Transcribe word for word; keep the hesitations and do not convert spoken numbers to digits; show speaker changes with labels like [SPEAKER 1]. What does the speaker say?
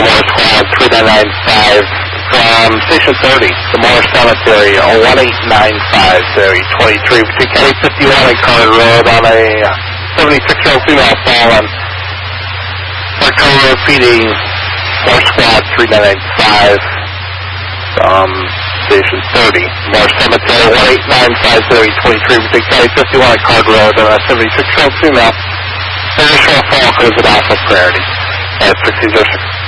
[SPEAKER 1] Morris Squad three nine nine five from Station thirty, the Morris Cemetery, one eight nine five, area twenty-three, between County fifty-one and Carter Road on a seventy-six-year-old female fallen. October feeding Morris Squad three nine nine five from Station thirty, Morris Cemetery, one eight nine five, area twenty-three, between County fifty-one and Carter Road on a seventy-six-year-old female. Additional fall cause of alpha priority at sixty oh six.